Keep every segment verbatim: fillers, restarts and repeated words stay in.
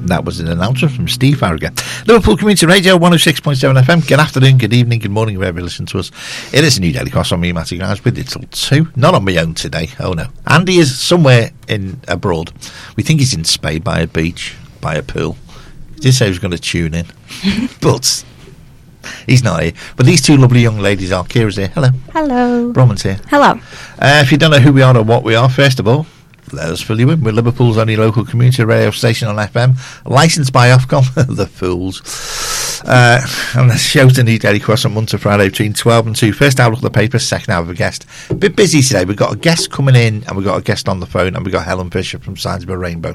That was an announcement from Steve Farragher. Liverpool Community Radio, one oh six point seven F M. Good afternoon, good evening, good morning, wherever you listen to us. It is a new Daily Cross on me, Matty Grimes, with it till two. Not on my own today, oh no. Andy is somewhere in abroad. We think he's in Spain by a beach, by a pool. He did say he was going to tune in, but he's not here. But these two lovely young ladies are. Kira's here. Hello. Hello. Bronwyn's here. Hello. Uh, if you don't know who we are or what we are, first of all, let us fill you in. We're Liverpool's only local community radio station on F M, licensed by Ofcom, the fools. Uh, and the show's the new Daily Cross on Monday to Friday between twelve and two. First hour, look at the paper, second hour of a guest. A bit busy today. We've got a guest coming in, and we've got a guest on the phone, and we've got Helen Fisher from Signs of a Rainbow.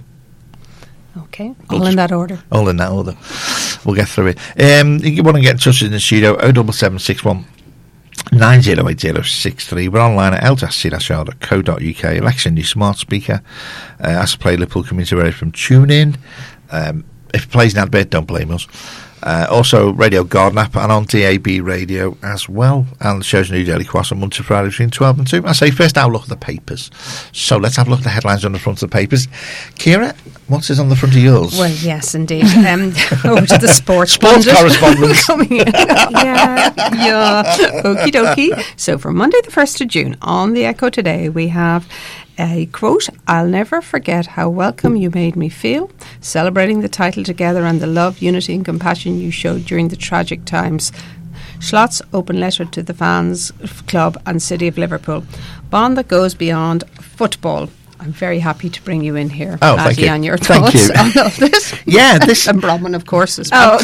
Okay, all in that order. All in that order. We'll get through it. Um, you want to get in touch in the studio, oh seven seven six one nine oh eight oh six three. We're online at l dash c dash r dot co dot u k. Alexa, new smart speaker. Uh, as to play Liverpool Community Radio from TuneIn. Um, if it plays an advert, don't blame us. Uh, also, Radio Garden app and on D A B radio as well. And the show's new Daily Cross on Monday to Friday between twelve and two. I say first now look at the papers. So let's have a look at the headlines on the front of the papers. Kira, what's is on the front of yours? Well, yes, indeed. Um, over to the sports Sports correspondent. Coming in. Yeah, yeah. Okie dokie. So for Monday the first of June, on the Echo today, we have a quote, "I'll never forget how welcome you made me feel, celebrating the title together and the love, unity and compassion you showed during the tragic times. Schlott's open letter to the fans club and City of Liverpool. Bond that goes beyond football." I'm very happy to bring you in here, oh, Matty, thank you. and your thank thoughts you. on all this. Yeah, this... and Bronwyn, of course, as well.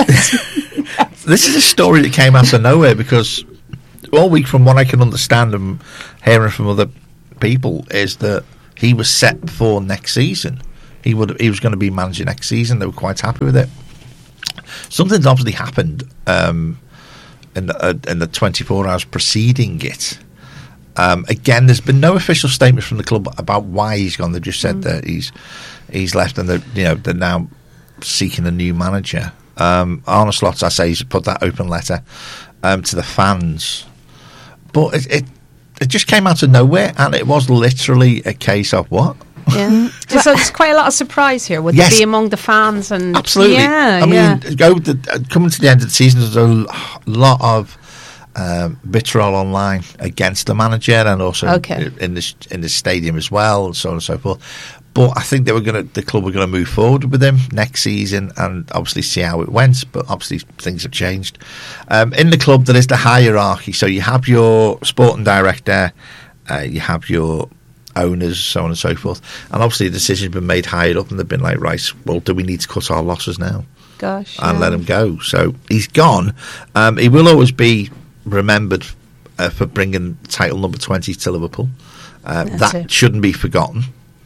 Oh, this is a story that came out of nowhere because all week, from what I can understand and hearing from other people, is that he was set for next season. He would he was going to be managing next season. They were quite happy with it. Something's obviously happened um, in the uh, in the twenty-four hours preceding it. Um, again, there's been no official statement from the club about why he's gone. They've just said mm. that he's he's left, and they're, you know, they're now seeking a new manager. Um, Arne Slot, I say, he's put that open letter um, to the fans, but it, it it just came out of nowhere, and it was literally a case of what. Yeah, so it's quite a lot of surprise here. Would yes. they be among the fans? And absolutely. Yeah, I yeah. mean, go the, coming to the end of the season, there's a lot of um, vitriol online against the manager, and also okay. in the in the stadium as well, and so on and so forth. But I think they were going to, the club were going to move forward with him next season, and obviously see how it went. But obviously things have changed. Um, in the club, there is the hierarchy. So you have your sporting director, uh, you have your owners, so on and so forth. And obviously the decision's been made higher up, and they've been like, right, well, do we need to cut our losses now? Gosh, and yeah. let him go. So he's gone. Um, he will always be remembered uh, for bringing title number twenty to Liverpool. Uh, that it. shouldn't be forgotten.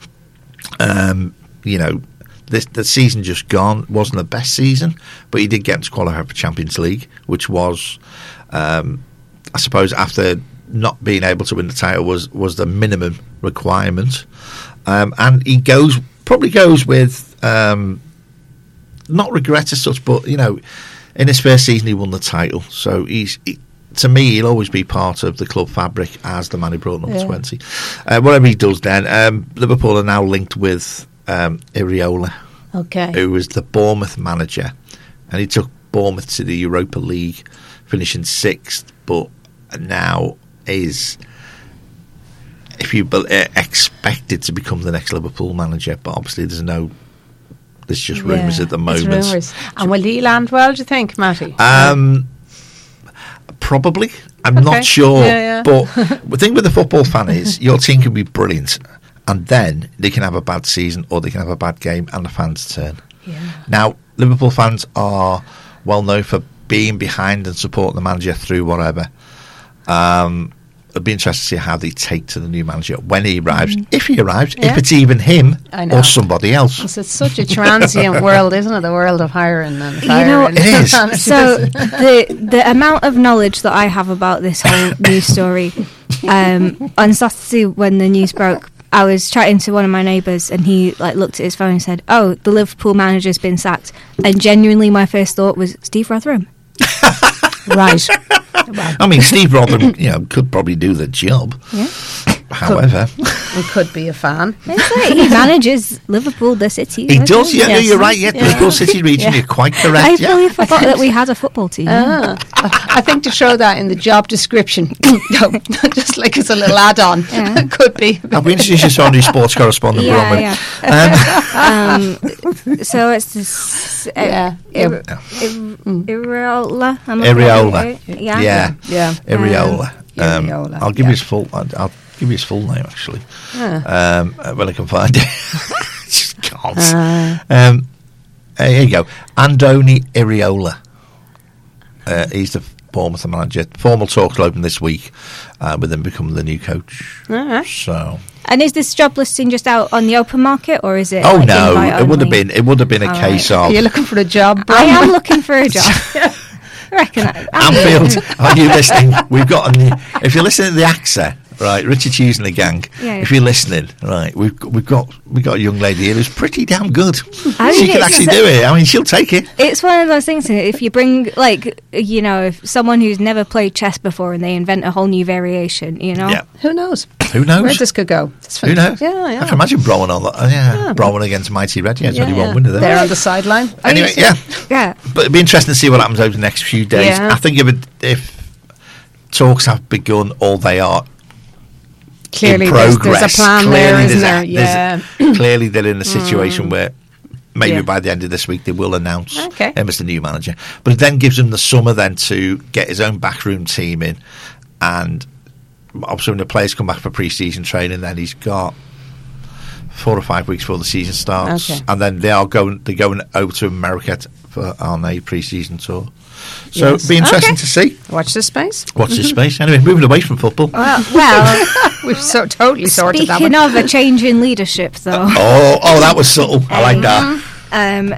Um, you know, this the season just gone wasn't the best season, but he did get to qualify for Champions League, which was, um, I suppose, after not being able to win the title was was the minimum requirement. Um, and he goes probably goes with um, not regret as such, but you know, in his first season he won the title, so he's. He, to me, he'll always be part of the club fabric as the man who brought number yeah. twenty. Uh, whatever he does then, um, Liverpool are now linked with um, Iraola, okay. who was the Bournemouth manager. And he took Bournemouth to the Europa League, finishing sixth, but now is, if you be, uh, expected to become the next Liverpool manager. But obviously there's no, there's just yeah, rumours at the moment. Rumours. And will he land well, do you think, Matty? Um... Probably. I'm okay. not sure. Yeah, yeah. But the thing with the football fan is your team can be brilliant, and then they can have a bad season or they can have a bad game, and the fans turn. Yeah. Now, Liverpool fans are well known for being behind and supporting the manager through whatever. Um, it'll be interesting to see how they take to the new manager when he arrives, mm. if he arrives, yeah. if it's even him or somebody else. It's, it's such a transient world, isn't it? The world of hiring and firing. You know, it is. So the the amount of knowledge that I have about this whole news story, um, on Saturday when the news broke, I was chatting to one of my neighbours, and he like looked at his phone and said, "Oh, the Liverpool manager's been sacked." And genuinely, my first thought was Steve Rotherham. Right. I mean, Steve Rotherham, you know, could probably do the job. Yeah. However, we could be a fan. It's like he manages Liverpool, the city. he does. Yeah, Yes. you're right. Yeah, Yeah. Liverpool City region. Yeah. You're quite I correct. Yeah. fully forgot that we had a football team. Ah, I think to throw that in the job description, no, just like as a little add-on, Yeah. could be. Have we introduced you to our new sports correspondent, Yeah, Bronwyn? yeah. Um, Um, so it's this. Uh, Yeah. Ir- Yeah. Ir- Iriola. am I Areola. right? Yeah. yeah, Yeah. Areola. Um, Areola, I'll give yeah. you his full. I'll, I'll give you his full name actually. Ah. Um, uh, when I can find it. Just can't. Ah. Um, uh, here you go. Andoni Iriola. Uh, he's the Bournemouth manager. Formal talks will open this week uh, with him becoming the new coach. All right. So. And is this job listing just out on the open market, or is it? Oh like, no! invite It would have only? been. It would have been a All case right. of. Are you looking for a job, I Bron? am looking for a job. I reckon. I, Anfield, are you listening? We've got a new, if you're listening to the A X A, right, Richard Hughes and the gang. Yeah. If you're listening, right, we've got- we've got we got a young lady here who's pretty damn good. I She think can it's- actually do it. I mean, she'll take it. It's one of those things. If you bring, like, you know, if someone who's never played chess before and they invent a whole new variation, you know. Yeah. Who knows? Who knows? Where this could go? It's Who knows? Yeah, yeah. I can imagine Browen on that. Uh, yeah, Yeah. Browen against Mighty Red. Yeah, it's Yeah, only yeah. one winner there. They're on the sideline. Anyway, yeah. Yeah. But it'd be interesting to see what happens over the next few days. Yeah. I think if it, if talks have begun, or they are Clearly, in there's, progress. there's a plan clearly there, there's isn't a- there? Yeah. there's a- clearly, they're in a situation where maybe Yeah. by the end of this week they will announce Okay. him as the new manager. But it then gives him the summer then to get his own backroom team in, and obviously when the players come back for pre-season training, then he's got four or five weeks before the season starts, Okay. and then they are going. They're going over to America t- for on a pre-season tour. So Yes. it'll be interesting Okay. to see. Watch this space. Watch this space. Anyway, moving away from football. Well, well We've so totally sorted that speaking one. of a change in leadership, though. Oh, oh, that was subtle. I like that. Um,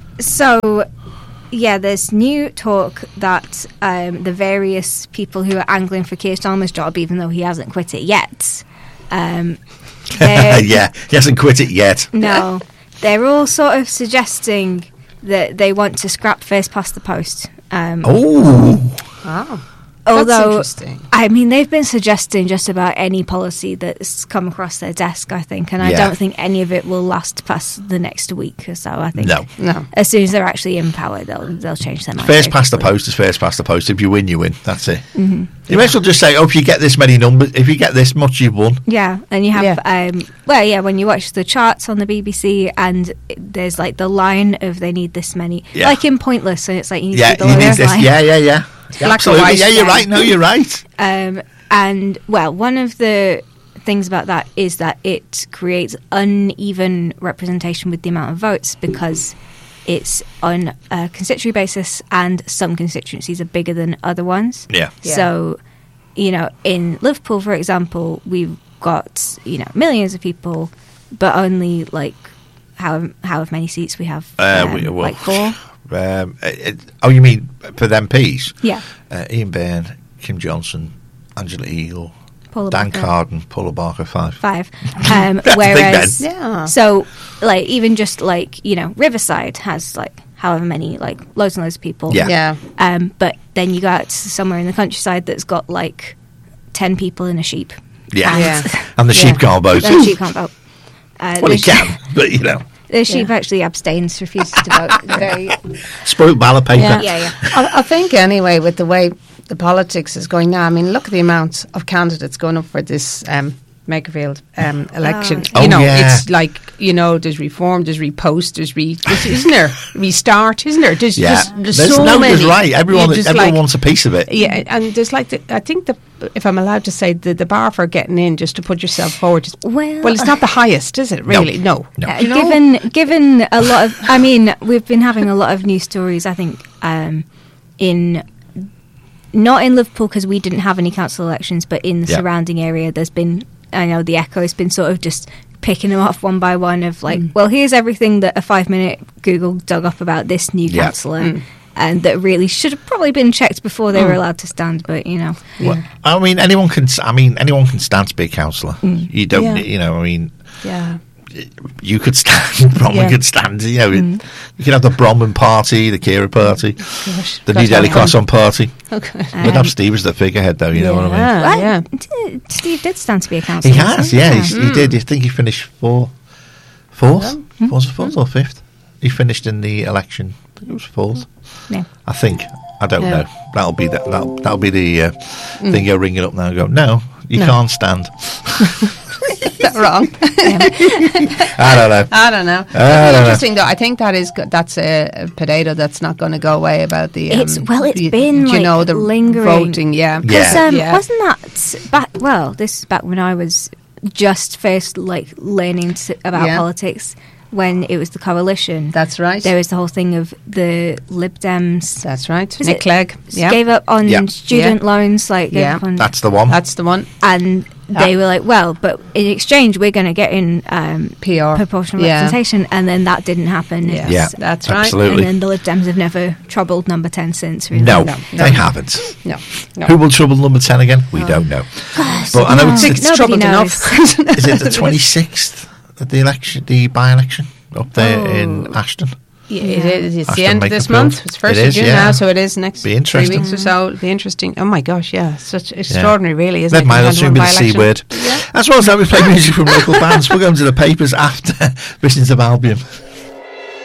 so, yeah, there's new talk that um, the various people who are angling for Keir Starmer's job, even though he hasn't quit it yet, um, they're- Yeah, he hasn't quit it yet. no, they're all sort of suggesting that they want to scrap first past the post. Um, Oh, Oh, although, interesting. I mean, they've been suggesting just about any policy that's come across their desk, I think, and I Yeah. don't think any of it will last past the next week or so. I think no. No. as soon as they're actually in power, they'll they'll change their mind. First very past the quickly. post is first past the post. If you win, you win. That's it. Mm-hmm. You may as well just say, oh, if you get this many numbers, if you get this much, you've won. Yeah, and you have Yeah. um well yeah, when you watch the charts on the B B C and it- there's like the line of they need this many, Yeah. like in Pointless, and it's like you need Yeah, to be the you need lowest this. line. Yeah, yeah, yeah. Black or Absolutely. white. Yeah, you're right. No, you're right. Um, and well, one of the things about that is that it creates uneven representation with the amount of votes because it's on a constituency basis, and some constituencies are bigger than other ones. Yeah. Yeah. So, you know, in Liverpool, for example, we've got, you know, millions of people, but only like how however many seats we have. Uh, um, we, well, like four. Um, it, it- oh, you mean for them M Ps? Yeah. Uh, Ian Byrne, Kim Johnson, Angela Eagle, Paula Dan Barker. Carden, Paula Barker, five. Five. Um, That's whereas, Big Yeah. so like even just like you know, Riverside has like however many like loads and loads of people. Yeah. Yeah. Um, but then you go out to somewhere in the countryside that's got like ten people and a sheep. Yeah. Yeah. And the Yeah. sheep can't vote. The sheep can't vote. Uh, Well, the he sh- can, but you know, The sheep Yeah. actually abstains, refuses to vote. Very, spoiled ballot paper. Yeah. yeah, yeah. I, I think anyway, with the way the politics is going now, I mean, look at the amount of candidates going up for this um, Makerfield um, election. Oh, you know, yeah. it's like, you know, there's reform, there's repost, there's re, isn't there? Restart, isn't there? There's Yeah. just there's, There's so no, many. there's right. Everyone, You just everyone like- wants a piece of it. Yeah, and there's like the, I think the if I'm allowed to say the, the bar for getting in just to put yourself forward. Is, Well- well, it's not the highest, is it? Really, no. No. Uh, You know? given given a lot of, I mean, we've been having a lot of news stories. I think um, in not in Liverpool because we didn't have any council elections, but in the Yeah. surrounding area, there's been. I know the Echo has been sort of just picking them off one by one. Of like, well, here's everything that a five minute Google dug up about this new Yeah. councillor. And that really should have probably been checked before they were allowed to stand, but you know, Well, I mean, anyone can. s- I mean, anyone can stand to be a councillor. You don't. Yeah. You know. I mean, Yeah. you could stand, Bronwyn Yeah. could stand. You know, Mm. you could have the Bronwyn party, the Kira party, Gosh, the got New Delhi that Croissant party. Okay. We'd have Steve as the figurehead, though. You know what I mean? Yeah, Well, yeah. d- Steve did stand to be a councillor. He hasn't has, yeah, he's, Mm. he did. I think he finished fourth, fourth, was it fourth or fifth? He finished in the election. I think it was fourth. Yeah. I think. I don't Yeah. know. That'll be that. That'll, that'll be the uh, thing. You'll ring it up now and go, no, you No. can't stand. Wrong. I don't know. I don't know. I don't know. Interesting though. I think that is go- that's a, a potato that's not going to go away about the. Um, It's- well, it's you, been, you like, know the lingering. voting. Yeah, Because Yeah. um, Yeah. wasn't that back? Well, this is back when I was just first like learning to, about Yeah. politics. When it was the coalition, that's right. there was the whole thing of the Lib Dems That's right. Was Nick it- Clegg. Yeah, gave up on Yeah. student loans, like gave Yeah. up on, That's the one. that's the one. and they were like, well, but in exchange, we're going to get in um, P R proportional Yeah. representation, and then that didn't happen. Yeah. It's- Yeah, That's right. absolutely. And then the Lib Dems have never troubled number ten since. Really. No, No, no. they haven't. No, no. Who will trouble number ten again? We don't know. But I know no. it's, It's it's troubled knows. enough. is it the twenty-sixth of the election, the by-election up there Oh. in Ashton? Yeah, it is. It's Ashton the end of Maker this Field. month. It's first It of is, June yeah. now, so it is next Be three interesting. weeks or so. It'll be interesting. Oh my gosh, yeah, such extraordinary, really, isn't Never it? mind, You I'll had soon one be the by-election. C word. Yeah. As well as that, we play music from local bands. We're going to the papers after Visions of Albion.